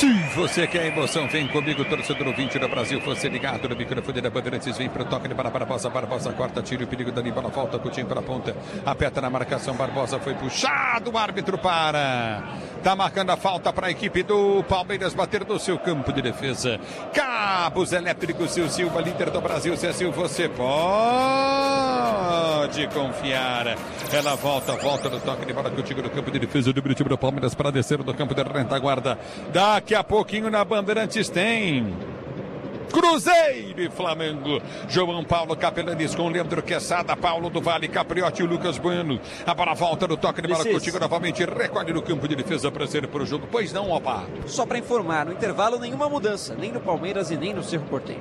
Se você quer emoção, vem comigo, torcedor ouvinte do Brasil. Você ligado no microfone da Bandeirantes, vem pro toque de Barbosa. Barbosa corta, tira o perigo dali, bola volta, Coutinho para a ponta. Aperta na marcação, Barbosa foi puxado, o árbitro para. Tá marcando a falta para a equipe do Palmeiras bater no seu campo de defesa. Cabos elétricos, Sil Silva, líder do Brasil. Sil, você pode confiar. Ela volta no toque de bola contigo no campo de defesa do time do Palmeiras para descer do campo de retaguarda. Daqui a pouquinho na Bandeirantes tem Cruzeiro e Flamengo. João Paulo Capelanes com Leandro Quesada, Paulo do Vale, Capriotti e Lucas Bueno. A bola volta no toque de bola contigo novamente. Recolhe no campo de defesa para ser para o jogo. Pois não, opa. Só para informar, no intervalo nenhuma mudança, nem no Palmeiras e nem no Cerro Porteño.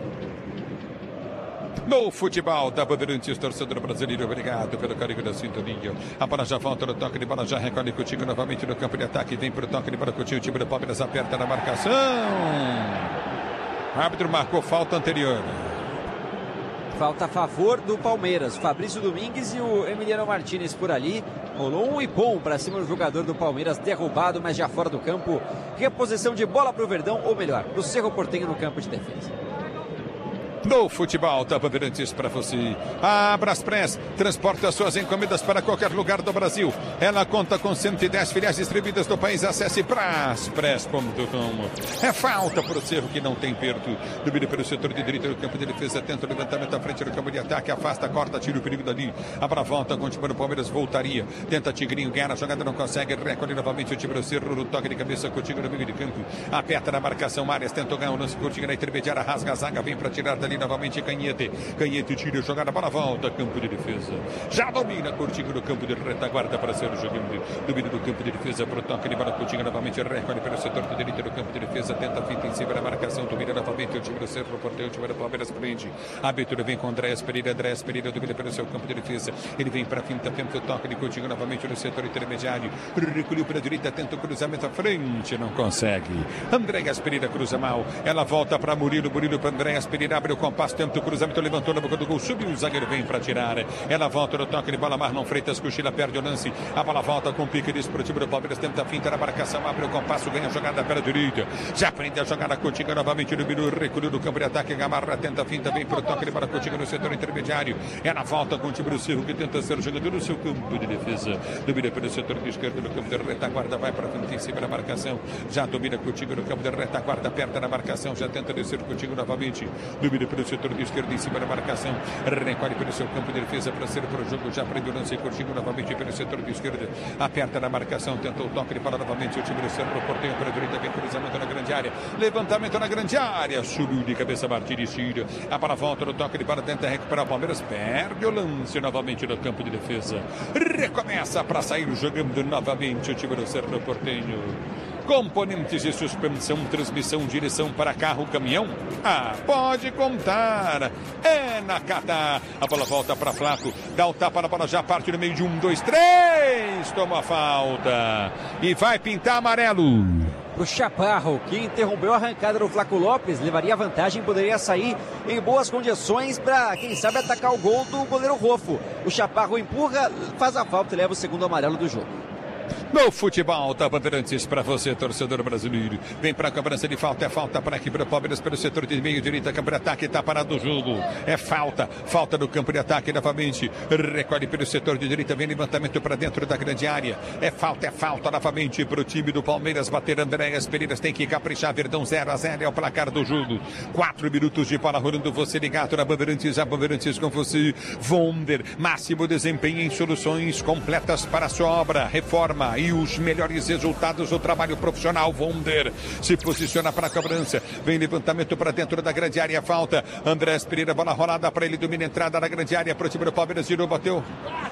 No futebol da Bandeirantes, torcedor brasileiro, obrigado pelo carinho da sintonia. A bola já volta no toque de bola, já recolhe contigo novamente no campo de ataque. Vem para o toque de bola contigo, o time do Palmeiras aperta na marcação. O árbitro marcou falta anterior. Falta a favor do Palmeiras. Fabrício Domingues e o Emiliano Martinez por ali. Rolou um ipom para cima do jogador do Palmeiras, derrubado, mas já fora do campo. Reposição de bola para o Verdão, ou melhor, para o Cerro Porteño no campo de defesa. No futebol da Bandeirantes para você. A Braspress transporta suas encomendas para qualquer lugar do Brasil. Ela conta com 110 filiais distribuídas no país. Acesse braspress.com. É falta para o Cerro que não tem perto. Domina pelo setor de direita do campo de defesa. Tenta o levantamento à frente do campo de ataque. Afasta, corta, tira o perigo dali. A bola volta, continua no Palmeiras, voltaria. Tenta Tigrinho, ganha a jogada, não consegue. Recolhe novamente o time do Cerro no toque de cabeça contigo no meio de campo. Aperta na marcação, Arias tentou ganhar o lance contigo na intermediária. Rasga a zaga, vem para tirar dali novamente Canhete tira a jogada, bola volta, campo de defesa. Já domina Coutinho no campo de retaguarda para ser o jogando. Domina do campo de defesa para o toque de bola. Coutinho novamente recolhe pelo setor de direita do campo de defesa. Tenta a finta em cima da marcação. Domina novamente o time do Cerro Porteño. O time do Palmeiras prende. A abertura vem com Andrés Pereira. Andrés Pereira domina pelo seu campo de defesa. Ele vem para a finta, tenta o toque de Coutinho novamente no setor intermediário. Recolheu para a direita, tenta o cruzamento à frente. Não consegue. Andrés Pereira cruza mal. Ela volta para Murilo. Murilo para Andrés Pereira. Abre o compasso. Tenta o cruzamento, levantou na boca do gol, subiu, o zagueiro vem para tirar. Ela volta no toque de bola, Marlon Freitas cochila, perde o lance. A bola volta com pique disso para o time do Palmeiras, tenta a finta na marcação, abre o compasso, ganha a jogada pela direita. Já prende a jogada contigo novamente no Biru, recolheu do campo de ataque, Gamarra tenta a finta, vem para o toque de bola contigo no setor intermediário. Ela volta com o time do Cerro que tenta ser jogador no seu campo de defesa. Domina pelo setor de esquerda no campo de retaguarda, vai para frente em cima da marcação. Já domina contigo no campo de retaguarda, aperta na marcação, já tenta descer contigo novamente. Domina pelo setor de esquerda em cima da marcação, recolhe pelo seu campo de defesa para ser para o jogo, já prende o lance contigo novamente pelo setor de esquerda, aperta na marcação, tentou o toque de bola novamente, o time do Cerro Porteño para a direita, vem cruzamento na grande área, levantamento na grande área, subiu de cabeça Martins, tira, a bola volta no toque de bola, tenta recuperar o Palmeiras, perde o lance novamente no campo de defesa, recomeça para sair jogando novamente o time do Cerro Porteño. Componentes de suspensão, transmissão, direção para carro, caminhão? Ah, pode contar. É na Catar. A bola volta para Flaco. Dá o tapa na bola, já parte no meio de 1, 2, 3. Toma a falta. E vai pintar amarelo. O Chaparro, que interrompeu a arrancada do Flaco Lopes, levaria vantagem, poderia sair em boas condições para, quem sabe, atacar o gol do goleiro Rofo. O Chaparro empurra, faz a falta e leva o segundo amarelo do jogo. No futebol da Bandeirantes para você, torcedor brasileiro. Vem para a cobrança de falta, é falta para aqui para o Palmeiras pelo setor de meio direita, campo de ataque, está parado o jogo. É falta no campo de ataque novamente. Recolhe pelo setor de direita, vem levantamento para dentro da grande área. É falta novamente para o time do Palmeiras bater. Andréas Pereira tem que caprichar. Verdão 0-0 é o placar do jogo. 4 minutos de bola rolando, você ligado na Bandeirantes, a Bandeirantes com você. Vonder, máximo desempenho em soluções completas para a sua obra, reforma e os melhores resultados do trabalho profissional. Vonder se posiciona para a cobrança, vem levantamento para dentro da grande área, falta. Andrés Pereira, bola rolada para ele, domina a entrada na grande área para o time do Palmeiras, girou, bateu.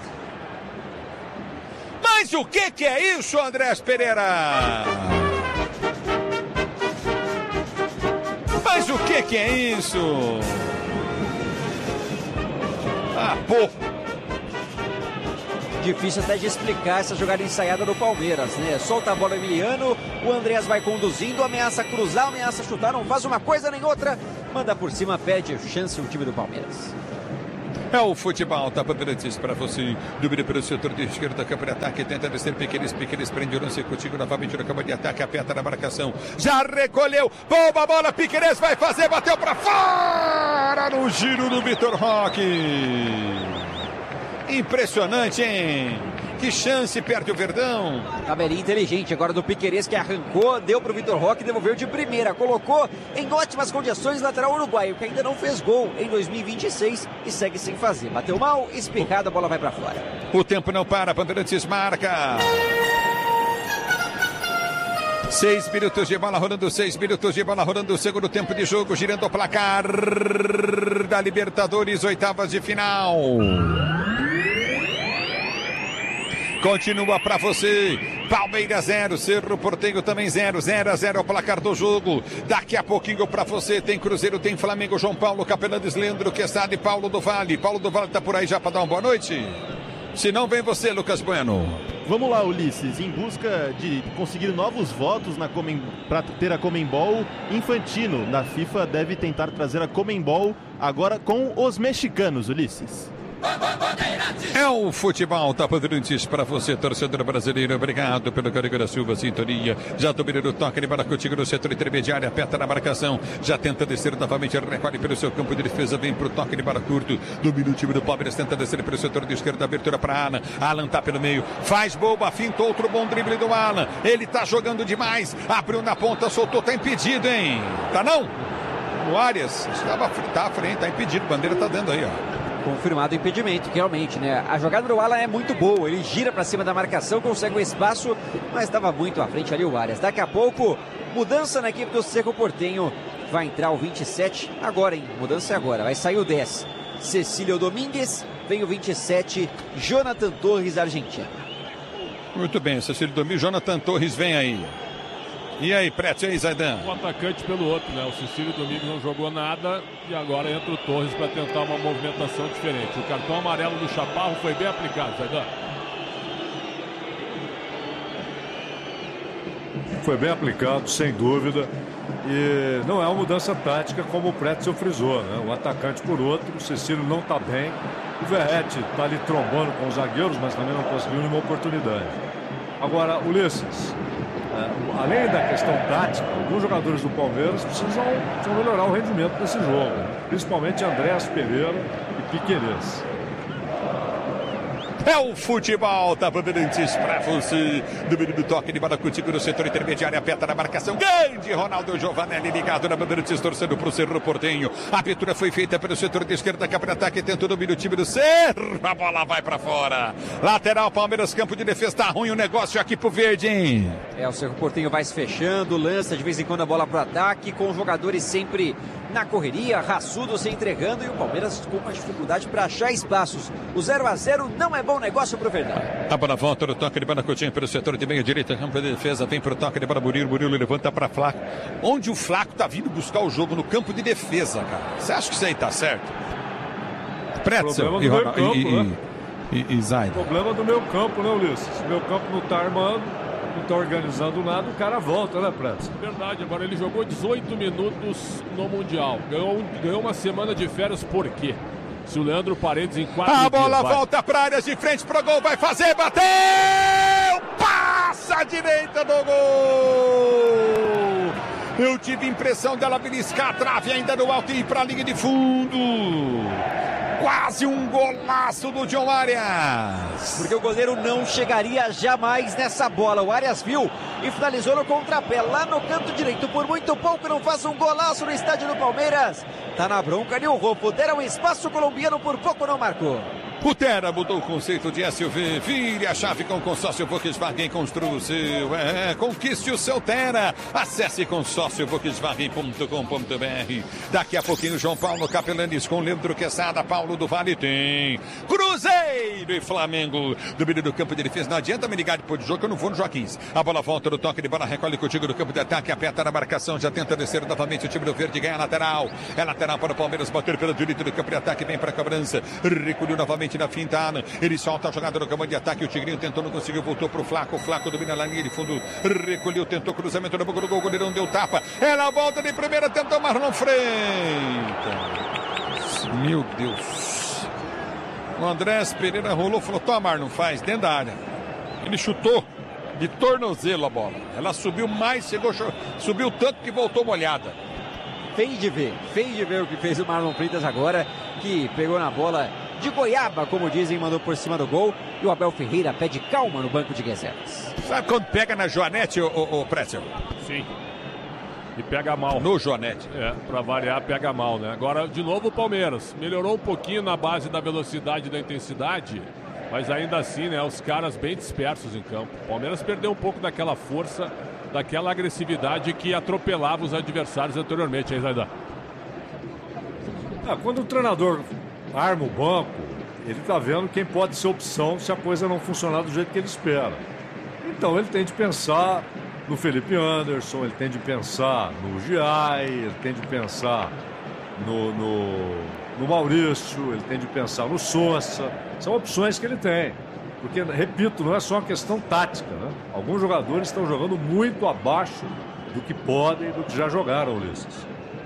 Mas o que é isso, Andrés Pereira? Mas o que é isso? Ah, pô! Difícil até de explicar essa jogada ensaiada do Palmeiras, né? Solta a bola Emiliano, o Andrés vai conduzindo, ameaça cruzar, ameaça chutar, não faz uma coisa nem outra, manda por cima, perde chance o time do Palmeiras. É o futebol, tá Bandeirantes para você. Domina pelo setor de esquerda, campo de ataque, tenta descer Piqueires, prende o lance contigo novamente no campo de ataque, aperta na marcação, já recolheu, bomba a bola, Piqueires vai fazer, bateu para fora no giro do Vitor Roque. Impressionante, hein? Que chance, perde o Verdão. Tabelinha inteligente agora do Piqueires, que arrancou, deu para o Vitor Roque, devolveu de primeira, colocou em ótimas condições lateral uruguaio, que ainda não fez gol em 2026 e segue sem fazer. Bateu mal, espirrada, a bola vai para fora. O tempo não para, Bandeirantes marca. 6 minutos de bola rolando, 6 minutos de bola rolando, segundo tempo de jogo, girando o placar da Libertadores, oitavas de final. Continua para você, Palmeiras 0, Cerro Porteño também 0-0 o placar do jogo. Daqui a pouquinho para você tem Cruzeiro, tem Flamengo, João Paulo, Capelanes, Leandro Quesada e Paulo do Vale. Paulo do Vale tá por aí já para dar uma boa noite? Se não, vem você, Lucas Bueno. Vamos lá, Ulisses, em busca de conseguir novos votos para ter a Conmebol Infantino. Na FIFA deve tentar trazer a Conmebol agora com os mexicanos, Ulisses. É o futebol, tá Bandeirantes para você, torcedor brasileiro. Obrigado pelo carinho da Silva, sintonia. Já dominou o toque de bola contigo no setor intermediário, aperta na marcação, já tenta descer novamente, recolhe pelo seu campo de defesa, vem pro toque de bola curto, domina o time do Palmeiras, tenta descer pelo setor de esquerda, abertura para Alan. Alan tá pelo meio, faz boba, finta outro bom drible do Alan. Ele tá jogando demais, abriu na ponta, soltou, tá impedido, hein? Tá não? O Arias tá à frente, tá impedido, bandeira tá dando aí, ó. Confirmado o impedimento, realmente, né? A jogada do Alan é muito boa, ele gira para cima da marcação, consegue um espaço, mas estava muito à frente ali o Arias. Daqui a pouco, mudança na equipe do Cerro Porteño, vai entrar o 27, agora, hein? Mudança é agora, vai sair o 10, Cecílio Domingues, vem o 27, Jonathan Torres, argentino. Muito bem, Cecílio Domingues, Jonathan Torres vem aí. E aí, Prete, aí, Zaidan? Um atacante pelo outro, né? O Cecílio Domingues não jogou nada e agora entra o Torres para tentar uma movimentação diferente. O cartão amarelo do Chaparro foi bem aplicado, Zaidan. Foi bem aplicado, sem dúvida. E não é uma mudança tática como o Pretzel frisou, né? Um atacante por outro, o Cecílio não está bem. O Verratti está ali trombando com os zagueiros, mas também não conseguiu nenhuma oportunidade. Agora, Ulisses, além da questão tática, alguns jogadores do Palmeiras precisam melhorar o rendimento desse jogo, principalmente Andréas Pereira e Piqueires. É o futebol, tá Bandeirantes pra você. Domínio do toque de bola contigo no setor intermediário, aperta na marcação. Grande Ronaldo Giovanelli ligado na Bandeirantes, torcendo pro Cerro Porteño. A abertura foi feita pelo setor de esquerda, cá para ataque, tenta o domínio, o time do Cerro. A bola vai pra fora. Lateral, Palmeiras, campo de defesa, tá ruim o negócio aqui pro verde, hein? O Cerro Porteño vai se fechando, lança de vez em quando a bola pro ataque, com os jogadores sempre na correria, raçudo se entregando, e o Palmeiras com uma dificuldade para achar espaços. O 0-0 não é bom negócio pro Verdão. A bola volta no toque de bola Coutinho pelo setor de meio direita, campo de defesa, vem pro toque de bola Murilo levanta para Flaco. Onde o Flaco tá vindo buscar o jogo no campo de defesa, cara. Você acha que isso aí tá certo? Pretzel e Zaida. Problema do meu campo, né, Ulisses? Meu campo não tá armando, não tá organizando nada, o cara volta, né, Pretzel? Verdade, agora ele jogou 18 minutos no Mundial. Ganhou uma semana de férias, por quê? Se o Leandro Paredes em 4 dias... A bola volta para áreas de frente pro gol, vai fazer, bateu! Passa a direita do gol! Eu tive impressão dela beliscar a trave ainda no alto e ir para a linha de fundo. Quase um golaço do John Arias. Porque o goleiro não chegaria jamais nessa bola. O Arias viu e finalizou no contrapé, lá no canto direito. Por muito pouco não faz um golaço no estádio do Palmeiras. Tá na bronca ali o Rofo. Deram espaço, o colombiano por pouco não marcou. O Tera mudou o conceito de SUV. Vire a chave com o consórcio Volkswagen, construa o seu. Conquiste o seu Tera. Acesse consórciovolkswagen.com.br. Daqui a pouquinho, João Paulo Capelanes com Leandro Quesada, Paulo do Vale tem Cruzeiro e Flamengo. Domínio do campo de defesa. Não adianta me ligar depois do jogo que eu não vou no Joaquim. A bola volta no toque de bola, recolhe contigo no campo de ataque, aperta na marcação, já tenta descer novamente o time do Verde, ganha a lateral. É lateral para o Palmeiras, bater pela direita do campo de ataque, vem para a cobrança. Recolheu novamente na finta, ele solta a jogada no campo de ataque, o Tigrinho tentou, não conseguiu, voltou pro Flaco, o Flaco domina a linha de fundo, recolheu, tentou cruzamento na boca do gol, o goleirão deu tapa, ela volta de primeira, tentou Marlon Freitas, meu Deus, O Andrés Pereira rolou, falou, toma, não faz, dentro da área. Ele chutou de tornozelo a bola. Ela subiu mais, subiu tanto que voltou molhada. Feio de ver o que fez o Marlon Freitas agora, que pegou na bola de goiaba, como dizem, mandou por cima do gol. E o Abel Ferreira pede calma no banco de reservas. Sabe quando pega na Joanete, o Pretzel? Sim. E pega mal. No Joanete. Pra variar, pega mal, né? Agora, de novo, o Palmeiras. Melhorou um pouquinho na base da velocidade e da intensidade, mas ainda assim, né? Os caras bem dispersos em campo. O Palmeiras perdeu um pouco daquela força, daquela agressividade que atropelava os adversários anteriormente, hein, Zaidan? Quando o treinador arma o banco, ele tá vendo quem pode ser opção se a coisa não funcionar do jeito que ele espera. Então ele tem de pensar no Felipe Anderson, ele tem de pensar no Giai, ele tem de pensar no Maurício, ele tem de pensar no Sousa. São opções que ele tem. Porque, repito, não é só uma questão tática, né? Alguns jogadores estão jogando muito abaixo do que podem e do que já jogaram, Ulisses.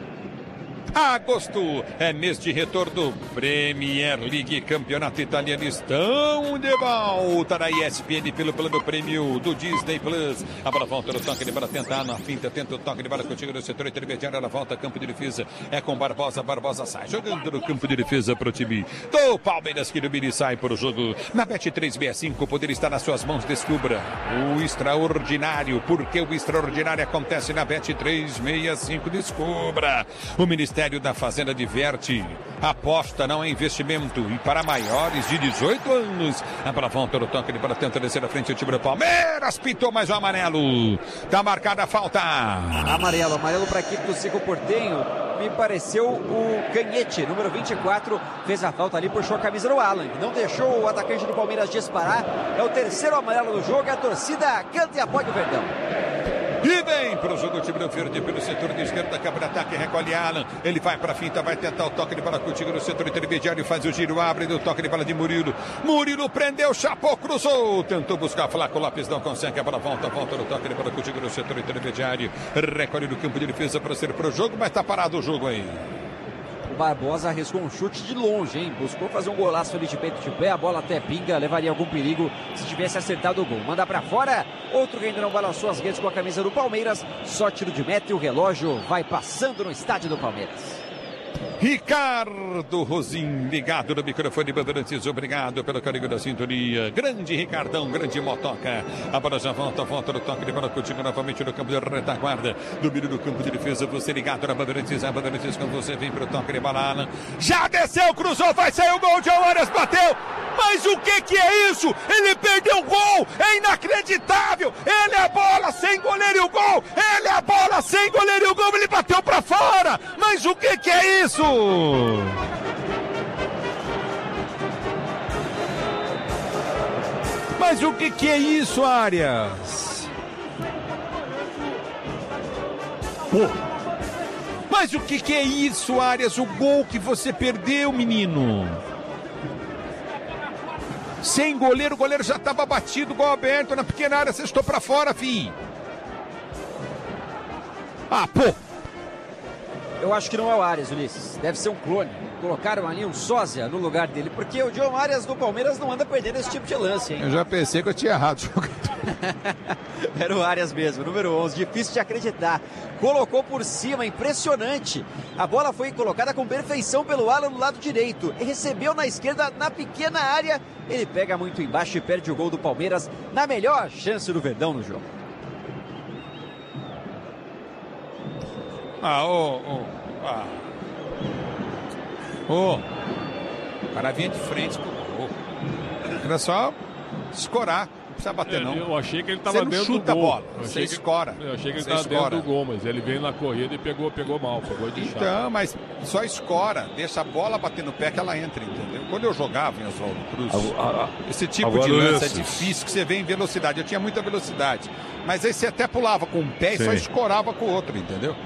Agosto é mês de retorno. Premier League, campeonato italiano, estão de volta da ESPN pelo plano prêmio do Disney Plus. A bola volta no toque de bola, tentar na finta, tenta o toque de bola contigo no setor intermediário, ela volta, campo de defesa, é com Barbosa sai, jogando no campo de defesa pro time do Palmeiras, que domina e sai para o jogo. Na Bet365, o poder está nas suas mãos, descubra o extraordinário, porque o extraordinário acontece na Bet365, descubra. O Ministério da Fazenda adverte, aposta não é investimento e para maiores de 18 anos. A bola volta no toque de bola, tenta descer à frente o time do Palmeiras, pintou mais um amarelo, tá marcada a falta. Amarelo para a equipe do Cico Portenho. Me pareceu o Canhete, número 24, fez a falta ali, puxou a camisa do Alan, não deixou o atacante do Palmeiras disparar. É o terceiro amarelo do jogo, a torcida canta e apoia o Verdão. E vem para o jogo o time do Verde pelo setor de esquerda, capa de ataque, recolhe Alan, ele vai para a finta, vai tentar o toque de bola contigo no setor intermediário, faz o giro, abre do toque de bola de Murilo, prendeu, chapou, cruzou, tentou buscar Flaco Lopes, não consegue, a bola volta no toque de bola contigo no setor intermediário, recolhe do campo de defesa para ser para o jogo, mas está parado o jogo aí. O Barbosa arriscou um chute de longe, hein? Buscou fazer um golaço ali de peito de pé, a bola até pinga, levaria algum perigo se tivesse acertado o gol. Manda pra fora, outro que ainda não balançou as redes com a camisa do Palmeiras, só tiro de meta e o relógio vai passando no estádio do Palmeiras. Ricardo Rosim, ligado no microfone Bandeirantes, obrigado pelo carinho da sintonia. Grande Ricardão, grande motoca. A bola já volta no toque de bola contigo novamente no campo de retaguarda. Domínio do campo de defesa, você ligado na Bandeirantes, a Bandeirantes quando você vem pro toque de bola, Alan. Já desceu, cruzou, vai sair o gol, John Arias bateu. Mas o que é isso? Ele perdeu o gol, é inacreditável. Ele é a bola sem goleiro e o gol. Ele é a bola sem goleiro e o gol, ele bateu pra fora. Mas o que é isso? Mas o que é isso, Arias? Pô. Mas o que é isso, Arias? O gol que você perdeu, menino. Sem goleiro, o goleiro já estava batido, gol aberto na pequena área, cestou pra fora, fi. Ah, pô. Eu acho que não é o Arias, Ulisses. Deve ser um clone. Colocaram ali um sósia no lugar dele, porque o John Arias do Palmeiras não anda perdendo esse tipo de lance, hein? Eu já pensei que eu tinha errado. Era o Arias mesmo, número 11. Difícil de acreditar. Colocou por cima, impressionante. A bola foi colocada com perfeição pelo Alan no lado direito. E recebeu na esquerda, na pequena área. Ele pega muito embaixo e perde o gol do Palmeiras na melhor chance do Verdão no jogo. O cara vinha de frente pro gol. Era só escorar, não precisa bater não. Eu achei que ele estava dentro chuta do gol. A bola, você escora. Eu achei que ele estava dentro do gol, mas ele veio na corrida e pegou mal, pegou de chave. Então, mas só escora, deixa a bola bater no pé que ela entra, entendeu? Quando eu jogava em Oswaldo Cruz, esse tipo de lance é difícil, que você vê em velocidade. Eu tinha muita velocidade, mas aí você até pulava com um pé e só escorava com o outro, entendeu?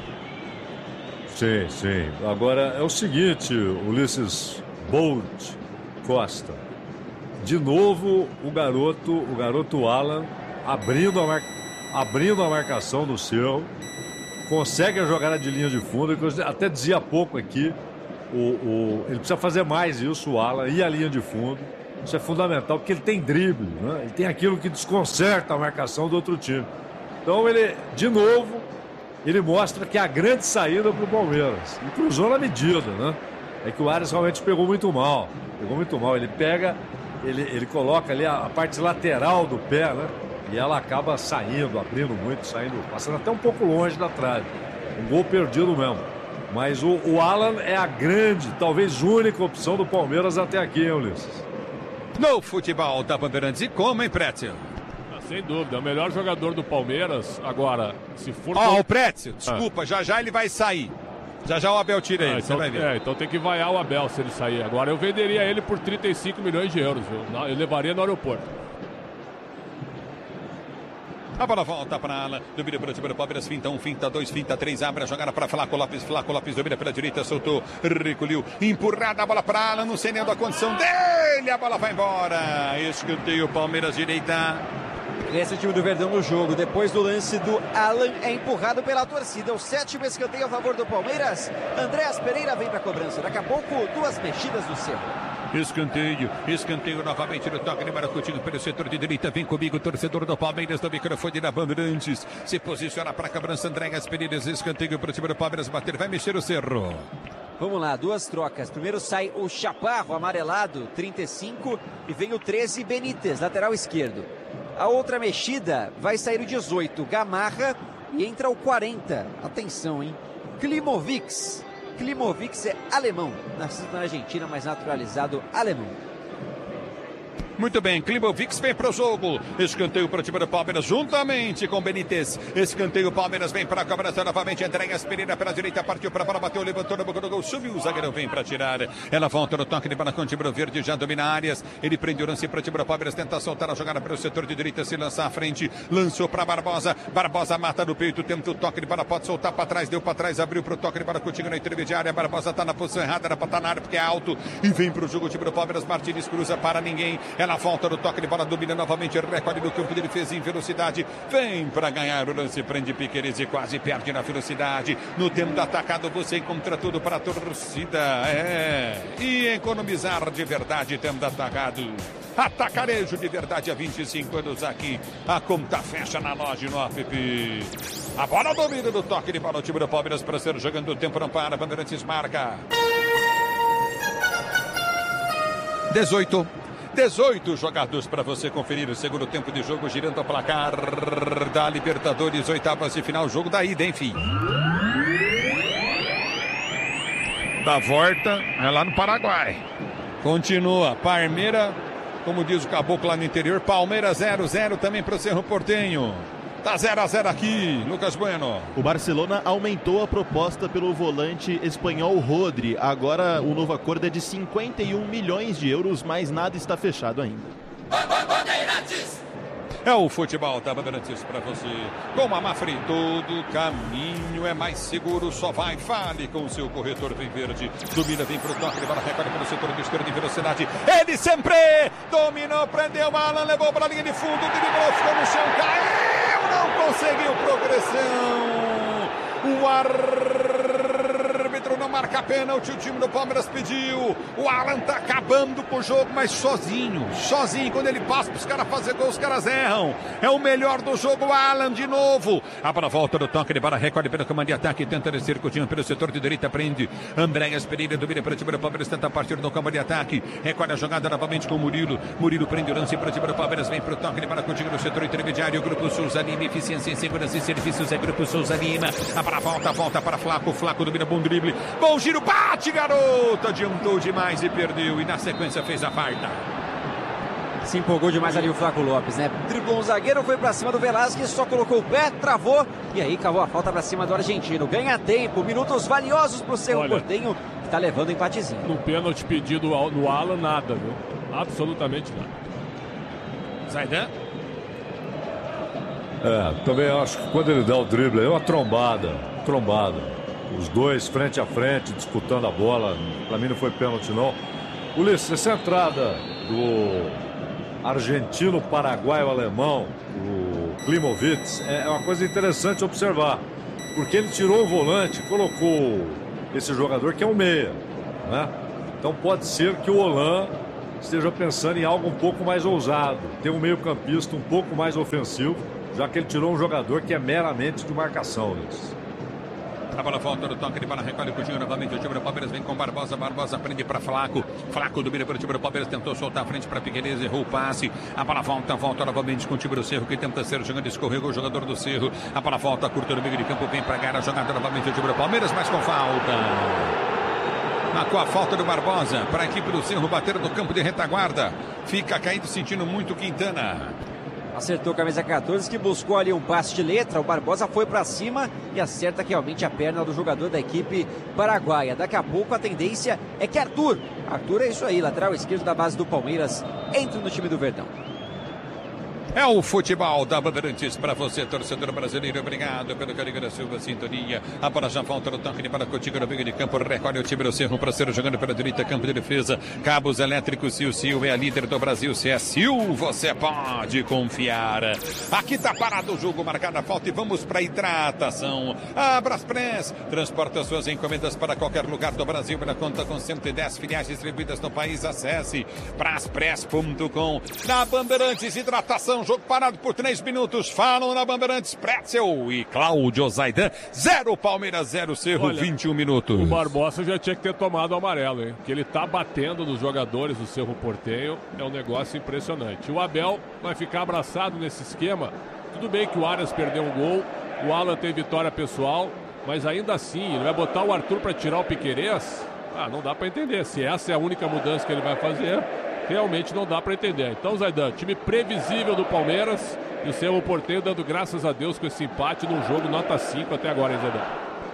Sim. Agora é o seguinte, Ulisses Bolt Costa. De novo o garoto Alan abrindo a marcação do seu, consegue a jogada de linha de fundo, que eu até dizia há pouco aqui, Ele precisa fazer mais isso, o Alan, e a linha de fundo. Isso é fundamental, porque ele tem drible, né? Ele tem aquilo que desconcerta a marcação do outro time. Então, ele, de novo, ele mostra que é a grande saída para o Palmeiras. E cruzou na medida, né? É que o Ares realmente pegou muito mal. Ele pega, ele coloca ali a parte lateral do pé, né? E ela acaba saindo, abrindo muito, passando até um pouco longe da trave. Um gol perdido mesmo. Mas o Alan é a grande, talvez única opção do Palmeiras até aqui, hein, Ulisses? No futebol da Bandeirantes. E como, hein, Prétio? Sem dúvida, é o melhor jogador do Palmeiras. Agora, se for... o Prétio, desculpa, já ele vai sair. Já o Abel tira ele, você vai ver. Então tem que vaiar o Abel se ele sair. Agora eu venderia ele por 35 milhões de euros, viu? Eu levaria no aeroporto. A bola volta para Alan, domina pelo time do Palmeiras, finta 1, finta 2, finta 3, abre a jogada para Flaco Lopes domina pela direita, soltou, recolheu, empurrada a bola para Alan, não sei nem da condição dele, a bola vai embora, escanteio Palmeiras direita. Esse é o time do Verdão no jogo, depois do lance do Alan, é empurrado pela torcida, o 7º escanteio a favor do Palmeiras, Andréas Pereira vem para a cobrança, daqui a pouco 2 mexidas do Cerro. Escanteio novamente no toque de Maracutinho pelo setor de direita. Vem comigo, torcedor do Palmeiras, do microfone da Bandeirantes. Se posiciona para a cobrança, Andréas Pereira. Escanteio para o time do Palmeiras bater. Vai mexer o Cerro. Vamos lá, 2 trocas. Primeiro sai o Chaparro, amarelado, 35. E vem o 13, Benítez, lateral esquerdo. A outra mexida vai sair o 18, Gamarra. E entra o 40. Atenção, hein? Klimovic é alemão, nascido na Argentina, mas naturalizado alemão. Muito bem, Klimovic vem para o jogo. Escanteio para o time do Palmeiras, juntamente com Benítez. Escanteio, Palmeiras vem para a cobrança novamente. Andréas Pereira pela direita, partiu para a bola, bateu, levantou na boca do gol, subiu. O zagueirão vem para tirar. Ela volta no toque de bola com o time verde, já domina áreas. Ele prende o lance para o time do Palmeiras, tenta soltar a jogada pelo setor de direita, se lançar à frente. Lançou para Barbosa. Barbosa mata no peito, tenta o toque de bola, pode soltar para trás, deu para trás, abriu para o toque de bola contigo na intermediária. Barbosa está na posição errada, era para estar na área porque é alto. E vem para o jogo o time do Palmeiras. Martins cruza para ninguém. Ela volta no toque de bola, domina novamente, recorde do campo de defesa em velocidade, vem para ganhar o lance, prende Piqueires e quase perde na velocidade. No tempo do atacado você encontra tudo para a torcida, e economizar de verdade, tempo do atacado. Atacarejo de verdade há 25 anos aqui. A conta fecha na loja e no app. A bola domina do toque de bola, o time do Palmeiras para ser jogando o tempo não para. Bandeirantes marca 18 jogados para você conferir o segundo tempo de jogo, girando o placar da Libertadores, oitavas de final, jogo da ida, enfim. Da volta, é lá no Paraguai. Continua, Palmeiras, como diz o caboclo lá no interior, Palmeiras 0-0 também para o Cerro Porteño. Tá 0-0 aqui, Lucas Bueno. O Barcelona aumentou a proposta pelo volante espanhol Rodri. Agora o novo acordo é de 51 milhões de euros, mas nada está fechado ainda. É o futebol da Bandeirantes para você. Com a Mafre, todo caminho é mais seguro, só vai. Fale com o seu corretor Vem Verde. Domina, vem pro toque, bola recolhe pelo setor de esquerda de velocidade. Ele sempre dominou, prendeu, Alan, levou para a linha de fundo, driblou, ficou no chão, caiu, não conseguiu progressão. O árbitro não marca pênalti, o time do Palmeiras pediu. O Alan tá acabando com o jogo, mas sozinho. Quando ele passa para os caras fazer gol, os caras erram. É o melhor do jogo, o Alan de novo. A bola volta do toque de bola, recolhe pelo comando de ataque, tenta descer curtindo pelo setor de direita, prende. Andréas Pereira domina para o time do Palmeiras, tenta partir no campo de ataque, recolhe a jogada novamente com o Murilo. Murilo prende o lance para o time do Palmeiras, vem para o toque de bola contigo no setor intermediário. Grupo Souza Lima, eficiência em segurança e serviços, é Grupo Souza Lima. A bola volta para Flaco, Flaco domina, bom drible, bom giro, bate, garoto, adiantou demais e perdeu, e na sequência fez a falta. Se empolgou demais ali o Flaco Lopes, né? Driblou um zagueiro, foi pra cima do Velasquez, só colocou o pé, travou e aí cavou a falta pra cima do argentino. Ganha tempo, minutos valiosos pro Cerro Porteño, que tá levando o empatezinho. No pênalti pedido no Alan, nada, viu? Absolutamente nada. Zaidan? Também acho que quando ele dá o drible é uma trombada. Os dois frente a frente, disputando a bola. Pra mim não foi pênalti, não. Ulisses, essa entrada do argentino, paraguaio, alemão, o Klimovic, é uma coisa interessante observar. Porque ele tirou o volante, colocou esse jogador que é um meia. né? Então pode ser que o Holan esteja pensando em algo um pouco mais ousado, ter um meio-campista um pouco mais ofensivo, já que ele tirou um jogador que é meramente de marcação, Luiz. A bola volta no toque de bola, recolhe com o Gil novamente. O time do Palmeiras vem com Barbosa. Barbosa prende para Flaco. Flaco domina para o time do Palmeiras. Tentou soltar a frente para Figueiredo. Errou o passe. A bola volta novamente com o time do Cerro, que tenta ser jogando. Escorregou o jogador do Cerro. A bola volta, curta no meio de campo. Vem para a área. Jogada novamente o time do Palmeiras, mas com falta. Com a falta do Barbosa para a equipe do Cerro bater no campo de retaguarda. Fica caído, sentindo muito Quintana. Acertou a camisa 14, que buscou ali um passe de letra. O Barbosa foi para cima e acerta realmente a perna do jogador da equipe paraguaia. Daqui a pouco a tendência é que Arthur é isso aí, lateral esquerdo da base do Palmeiras, entra no time do Verdão. É o futebol da Bandeirantes para você, torcedor brasileiro. Obrigado pelo carinho da sua sintonia. A bola já volta no tanque de para contigo no meio de campo. Recolhe o time do Cerro para ser jogando pela direita, campo de defesa. Cabos elétricos, Sil é a líder do Brasil. Se é Sil, você pode confiar. Aqui está parado o jogo, marcada a falta e vamos para a hidratação. A Braspress transporta suas encomendas para qualquer lugar do Brasil. Ela conta com 110 filiais distribuídas no país. Acesse braspress.com. Na Bandeirantes, hidratação. Jogo parado por 3 minutos. Falam na Bandeirantes, Pretzel e Cláudio Zaidan. 0 Palmeiras, 0 Cerro. Olha, 21 minutos. O Barbosa já tinha que ter tomado o amarelo, hein? Que ele tá batendo nos jogadores do Cerro Porteño. É um negócio impressionante. O Abel vai ficar abraçado nesse esquema. Tudo bem que o Arias perdeu um gol. O Alan tem vitória pessoal. Mas ainda assim, ele vai botar o Arthur para tirar o Piquerez? Não dá para entender. Se essa é a única mudança que ele vai fazer, realmente não dá para entender. Então, Zaidan, time previsível do Palmeiras e o Cerro Porteño dando graças a Deus com esse empate num jogo nota 5 até agora, hein, Zaidan?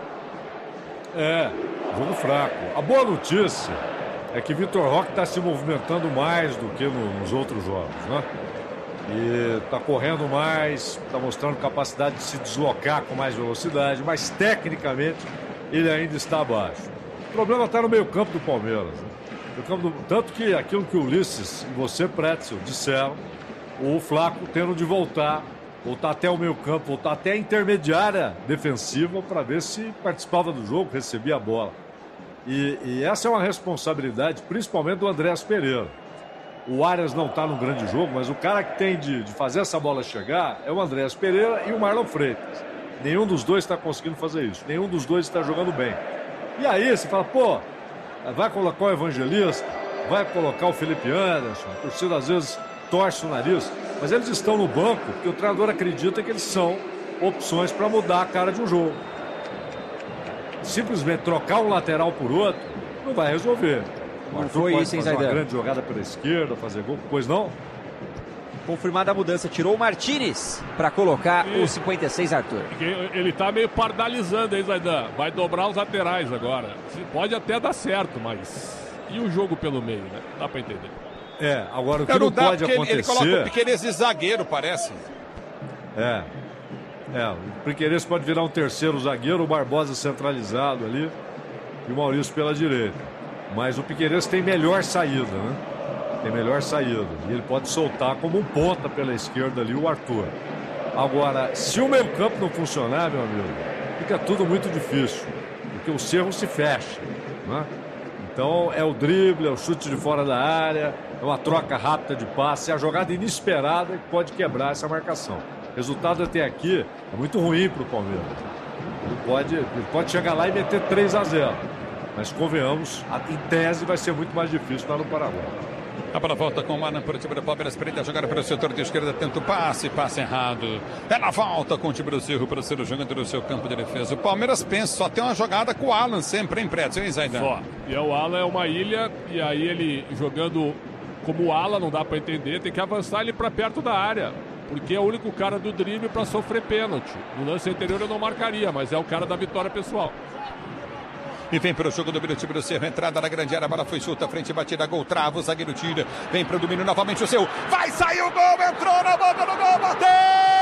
Jogo fraco. A boa notícia é que Vitor Roque está se movimentando mais do que nos outros jogos, né? E está correndo mais, está mostrando capacidade de se deslocar com mais velocidade, mas tecnicamente ele ainda está abaixo. O problema está no meio-campo do Palmeiras, né? Tanto que aquilo que o Ulisses e você, Pretzel, disseram, o Flaco tendo de voltar até o meio campo, voltar até a intermediária defensiva para ver se participava do jogo, recebia a bola. E essa é uma responsabilidade principalmente do Andréas Pereira. O Arias não está num grande jogo, mas o cara que tem de fazer essa bola chegar é o Andréas Pereira e o Marlon Freitas. Nenhum dos dois está conseguindo fazer isso, nenhum dos dois está jogando bem. E aí você fala, vai colocar o Evangelista, vai colocar o Felipe Anderson, a torcida às vezes torce o nariz, mas eles estão no banco porque o treinador acredita que eles são opções para mudar a cara de um jogo. Simplesmente trocar um lateral por outro não vai resolver. O Arthur pode fazer uma grande jogada pela esquerda, fazer gol, pois não? Confirmada a mudança, tirou o Martínez para colocar o 56 Arthur. Ele tá meio pardalizando aí, Zaidan. Vai dobrar os laterais agora. Pode até dar certo, mas e o jogo pelo meio, né? Dá para entender. Agora o que não pode acontecer... Ele coloca o Piquerez de zagueiro, parece. O Piquerez pode virar um terceiro zagueiro, o Barbosa centralizado ali e o Maurício pela direita. Mas o Piquerez tem melhor saída, né? Tem melhor saída. E ele pode soltar como um ponta pela esquerda ali o Arthur. Agora, se o meio campo não funcionar, meu amigo, fica tudo muito difícil. Porque o Cerro se fecha, né? Então é o drible, é o chute de fora da área, é uma troca rápida de passe, é a jogada inesperada que pode quebrar essa marcação. O resultado até aqui é muito ruim para o Palmeiras. Ele pode chegar lá e meter 3-0. Mas convenhamos, em tese vai ser muito mais difícil lá no Paraguai. A bola volta com o Manan para o time do Palmeiras. Prende a jogada pelo setor de esquerda. Tenta o passe errado. Ela volta com o time do Cerro para ser jogando no seu campo de defesa. O Palmeiras pensa, só tem uma jogada com o Alan sempre em prédio, hein, Zaidan? Só. E o Alan é uma ilha, e aí ele jogando como o Alan, não dá para entender, tem que avançar ele para perto da área. Porque é o único cara do drible para sofrer pênalti. No lance anterior eu não marcaria, mas é o cara da vitória pessoal. E vem para o jogo do time do Cerro. Entrada na grande área, a bola foi solta, frente, batida, gol, trava, o zagueiro tira. Vem para o domínio novamente o seu. Vai sair o gol, entrou na boca do gol, bateu!